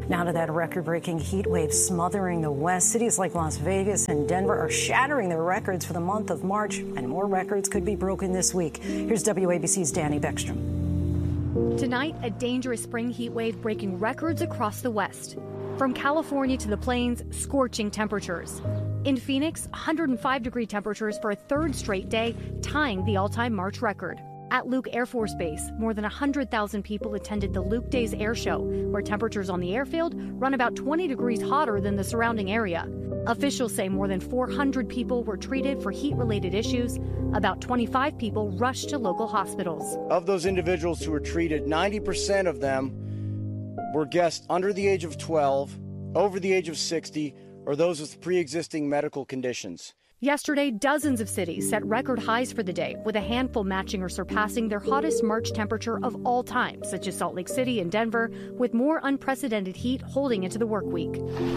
Now to that record-breaking heat wave smothering the West. Cities like Las Vegas and Denver are shattering their records for the month of March, and more records could be broken this week. Here's WABC's Danny Beckstrom. Tonight, a dangerous spring heat wave breaking records across the West. From California to the plains, scorching temperatures. In Phoenix, 105-degree temperatures for a third straight day, tying the all-time March record. At Luke Air Force Base, more than 100,000 people attended the Luke Days Air Show, where temperatures on the airfield run about 20 degrees hotter than the surrounding area. Officials say more than 400 people were treated for heat-related issues. About 25 people rushed to local hospitals. Of those individuals who were treated, 90% of them were guests under the age of 12, over the age of 60, or those with pre-existing medical conditions. Yesterday, dozens of cities set record highs for the day, with a handful matching or surpassing their hottest March temperature of all time, such as Salt Lake City and Denver, with more unprecedented heat holding into the work week.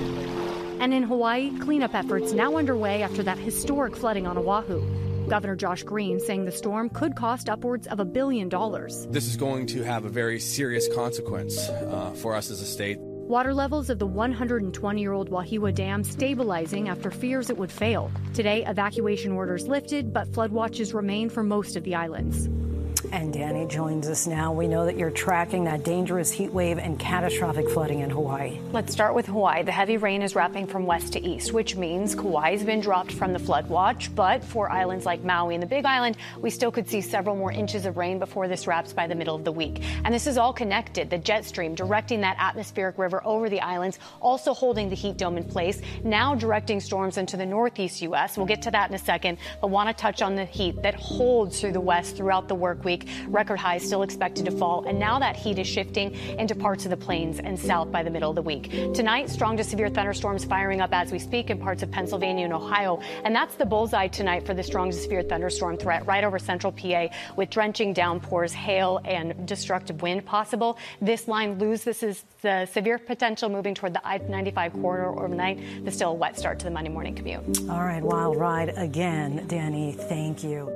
And in Hawaii, cleanup efforts now underway after that historic flooding on Oahu. Governor Josh Green saying the storm could cost upwards of $1 billion. This is going to have a very serious consequence for us as a state. Water levels of the 120-year-old Wahiawa Dam stabilizing after fears it would fail. Today, evacuation orders lifted, but flood watches remain for most of the islands. And Danny joins us now. We know that you're tracking that dangerous heat wave and catastrophic flooding in Hawaii. Let's start with Hawaii. The heavy rain is wrapping from west to east, which means Kauai's been dropped from the flood watch. But for islands like Maui and the Big Island, we still could see several more inches of rain before this wraps by the middle of the week. And this is all connected. The jet stream directing that atmospheric river over the islands, also holding the heat dome in place, now directing storms into the northeast U.S. We'll get to that in a second, but want to touch on the heat that holds through the west throughout the work week. Record highs still expected to fall, and now that heat is shifting into parts of the plains and south by the middle of the week. Tonight, strong to severe thunderstorms firing up as we speak in parts of Pennsylvania and Ohio, and that's the bullseye tonight for the strong to severe thunderstorm threat right over central PA with drenching downpours, hail, and destructive wind possible. This line loses the severe potential moving toward the I-95 corridor overnight, but still a wet start to the Monday morning commute. All right, wild ride again. Danny, thank you.